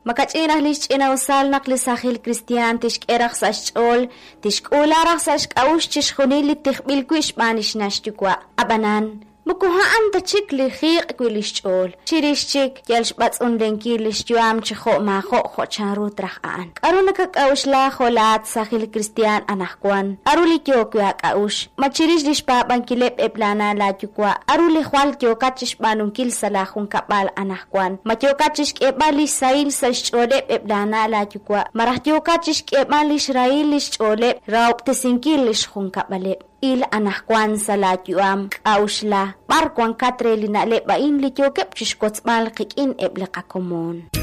makach'inaj lich'ina usalnaq li sahil Cristian tixk'eraq sa'xch'ol tixk'ularaq sa'xk'awux chixjunili tijb'ilkwi xb'anixnax tikwa abanan mukuhaan tachik li xiq kwilixch'ol chirixchik yalxb'atz'un renki lixyuam chijo majo jochanru traj'an aruna kak'awxla jolat sahil Cristian anajkwan aruli kyokya k'awx machirish lixpapankilep eplana la tikwa aruli jwal kyokachix b'anunkil salajun kab'al anajkwan matyokachix k'eb'al lixsail sa'xch'olep eplana la tikwa maraj tyokachix k'eb'al lixrail lixch'olep raubtesinkil lixjun kab'alep il anajkwan salatyuam k'awxla barkwan katre linale ba'in lityokep chixkotzb'al qik'in eb'liqakomon